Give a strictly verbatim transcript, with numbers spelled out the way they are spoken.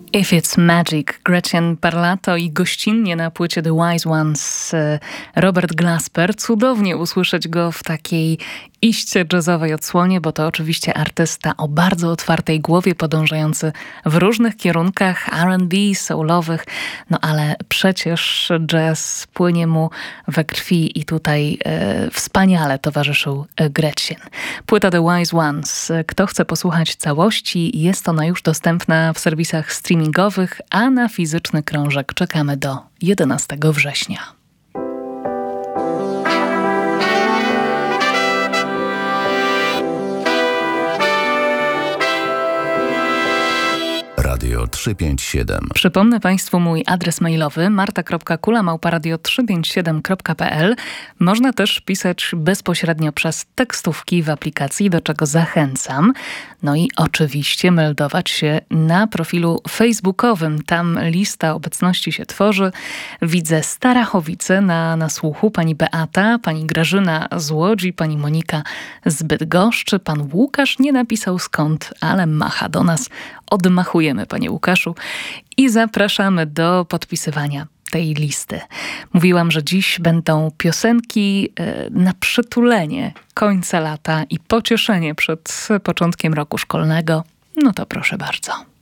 If It's Magic, Gretchen Parlato i gościnnie na płycie The Wise Ones Robert Glasper. Cudownie usłyszeć go w takiej iście jazzowej odsłonie, bo to oczywiście artysta o bardzo otwartej głowie, podążający w różnych kierunkach R and B, soulowych, no ale przecież jazz płynie mu we krwi i tutaj e, wspaniale towarzyszył Gretchen. Płyta The Wise Ones. Kto chce posłuchać całości, jest ona już dostępna w serwisach streamingowych, a na fizyczny krążek czekamy do jedenastego września. Radio trzysta pięćdziesiąt siedem. Przypomnę Państwu mój adres mailowy marta kropka kula małpa radio trzysta pięćdziesiąt siedem kropka p l. Można też pisać bezpośrednio przez tekstówki w aplikacji, do czego zachęcam. No i oczywiście meldować się na profilu facebookowym. Tam lista obecności się tworzy. Widzę Starachowice na, na słuchu. Pani Beata, pani Grażyna z Łodzi, pani Monika z Bydgoszczy. Pan Łukasz nie napisał skąd, ale macha do nas. Odmachujemy, panie Łukaszu, i zapraszamy do podpisywania tej listy. Mówiłam, że dziś będą piosenki na przytulenie końca lata i pocieszenie przed początkiem roku szkolnego. No to proszę bardzo.